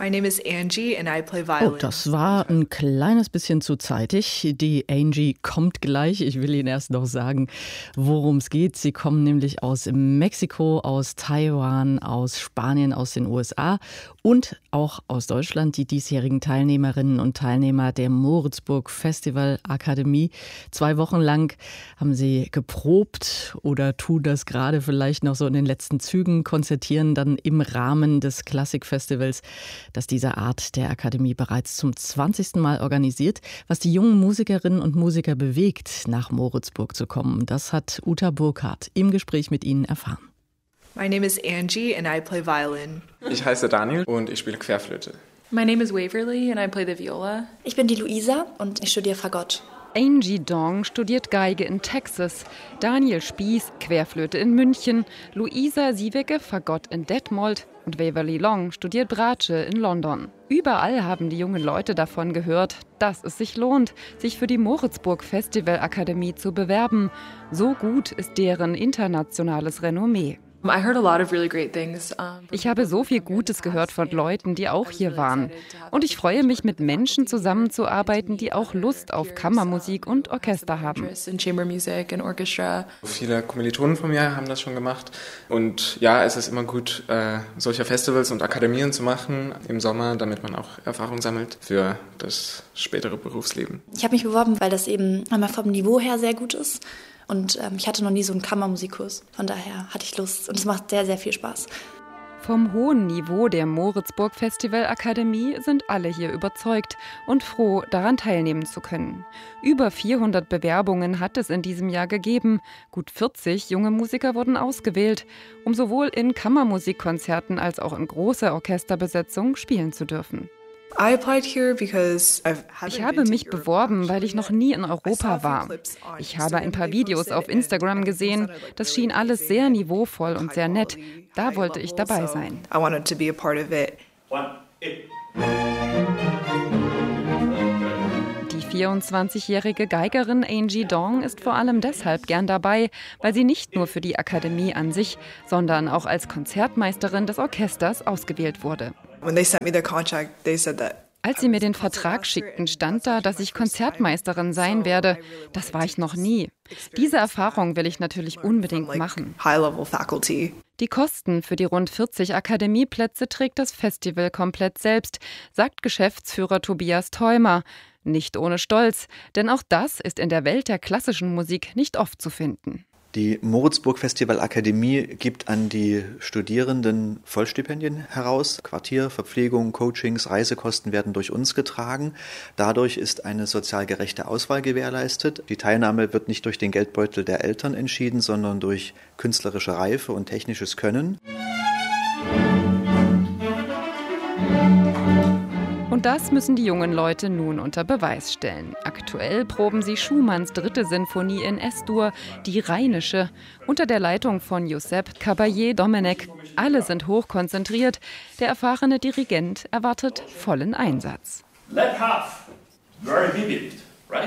My name is Angie and I play Oh, violin. das war ein kleines bisschen zu zeitig. Die Angie kommt gleich. Ich will Ihnen erst noch sagen, worum es geht. Sie kommen nämlich aus Mexiko, aus Taiwan, aus Spanien, aus den USA und auch aus Deutschland. Die diesjährigen Teilnehmerinnen und Teilnehmer der Moritzburg Festival Akademie. 2 Wochen lang haben sie geprobt oder tun das gerade vielleicht noch so in den letzten Zügen, konzertieren dann im Rahmen des Klassikfestivals, das diese Art der Akademie bereits zum 20. Mal organisiert. Was die jungen Musikerinnen und Musiker bewegt, nach Moritzburg zu kommen, das hat Uta Burkhardt im Gespräch mit ihnen erfahren. My name is Angie and I play violin. Ich heiße Daniel und ich spiele Querflöte. My name is Waverly and I play the viola. Ich bin die Luisa und ich studiere Fagott. Angie Dong studiert Geige in Texas, Daniel Spieß Querflöte in München, Luisa Siewecke Fagott in Detmold und Waverly Long studiert Bratsche in London. Überall haben die jungen Leute davon gehört, dass es sich lohnt, sich für die Moritzburg Festival Akademie zu bewerben. So gut ist deren internationales Renommee. I heard a lot of really great things. Ich habe so viel Gutes gehört von Leuten, die auch hier waren. Und ich freue mich, mit Menschen zusammenzuarbeiten, die auch Lust auf Kammermusik und Orchester haben. Viele Kommilitonen von mir haben das schon gemacht. Und ja, es ist immer gut, solche Festivals und Akademien zu machen im Sommer, damit man auch Erfahrung sammelt für das spätere Berufsleben. Ich habe mich beworben, weil das eben einmal vom Niveau her sehr gut ist. Und ich hatte noch nie so einen Kammermusikkurs. Von daher hatte ich Lust und es macht sehr, sehr viel Spaß. Vom hohen Niveau der Moritzburg Festival Akademie sind alle hier überzeugt und froh, daran teilnehmen zu können. Über 400 Bewerbungen hat es in diesem Jahr gegeben. Gut 40 junge Musiker wurden ausgewählt, um sowohl in Kammermusikkonzerten als auch in großer Orchesterbesetzung spielen zu dürfen. Ich habe mich beworben, weil ich noch nie in Europa war. Ich habe ein paar Videos auf Instagram gesehen. Das schien alles sehr niveauvoll und sehr nett. Da wollte ich dabei sein. Die 24-jährige Geigerin Angie Dong ist vor allem deshalb gern dabei, weil sie nicht nur für die Akademie an sich, sondern auch als Konzertmeisterin des Orchesters ausgewählt wurde. Als sie mir den Vertrag schickten, stand da, dass ich Konzertmeisterin sein werde. Das war ich noch nie. Diese Erfahrung will ich natürlich unbedingt machen. Die Kosten für die rund 40 Akademieplätze trägt das Festival komplett selbst, sagt Geschäftsführer Tobias Theumer. Nicht ohne Stolz, denn auch das ist in der Welt der klassischen Musik nicht oft zu finden. Die Moritzburg Festival Akademie gibt an die Studierenden Vollstipendien heraus. Quartier, Verpflegung, Coachings, Reisekosten werden durch uns getragen. Dadurch ist eine sozial gerechte Auswahl gewährleistet. Die Teilnahme wird nicht durch den Geldbeutel der Eltern entschieden, sondern durch künstlerische Reife und technisches Können. Und das müssen die jungen Leute nun unter Beweis stellen. Aktuell proben sie Schumanns 3. Sinfonie in S-Dur, die Rheinische, unter der Leitung von Giuseppe Caballé-Domenech. Alle sind hochkonzentriert. Der erfahrene Dirigent erwartet vollen Einsatz. Let half. Very vivid, right?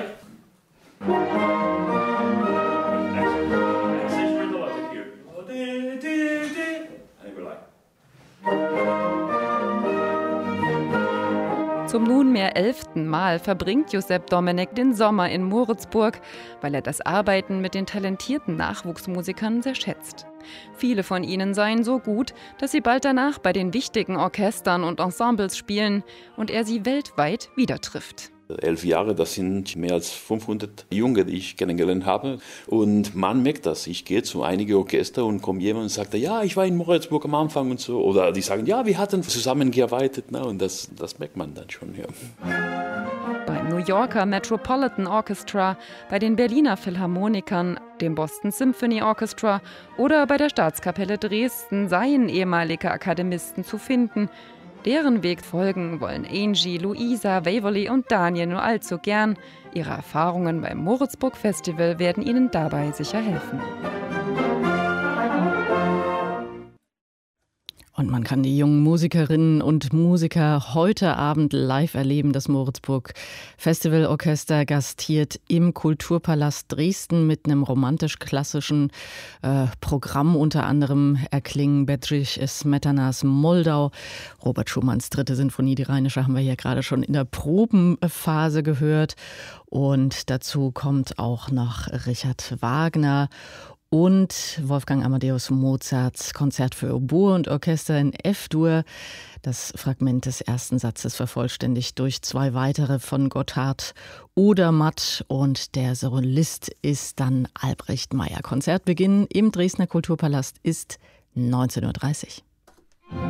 Zum nunmehr 11. Mal verbringt Giuseppe Domenech den Sommer in Moritzburg, weil er das Arbeiten mit den talentierten Nachwuchsmusikern sehr schätzt. Viele von ihnen seien so gut, dass sie bald danach bei den wichtigen Orchestern und Ensembles spielen und er sie weltweit wieder trifft. 11 Jahre, das sind mehr als 500 Junge, die ich kennengelernt habe. Und man merkt das. Ich gehe zu einigen Orchester und kommt jemand und sagt, ja, ich war in Moritzburg am Anfang und so. Oder die sagen, ja, wir hatten zusammengearbeitet. Und das merkt man dann schon. Ja. Beim New Yorker Metropolitan Orchestra, bei den Berliner Philharmonikern, dem Boston Symphony Orchestra oder bei der Staatskapelle Dresden seien ehemalige Akademisten zu finden. Deren Weg folgen wollen Angie, Luisa, Waverly und Daniel nur allzu gern. Ihre Erfahrungen beim Moritzburg Festival werden ihnen dabei sicher helfen. Und man kann die jungen Musikerinnen und Musiker heute Abend live erleben. Das Moritzburg Festivalorchester gastiert im Kulturpalast Dresden mit einem romantisch-klassischen Programm. Unter anderem erklingen Bedřich Smetanas Moldau, Robert Schumanns 3. Sinfonie, die Rheinische, haben wir ja gerade schon in der Probenphase gehört. Und dazu kommt auch noch Richard Wagner und Wolfgang Amadeus Mozarts Konzert für Oboe und Orchester in F-Dur. Das Fragment des ersten Satzes vervollständigt durch 2 weitere von Gotthard Odermatt und der Solist ist dann Albrecht Meyer. Konzertbeginn im Dresdner Kulturpalast ist 19:30 Uhr.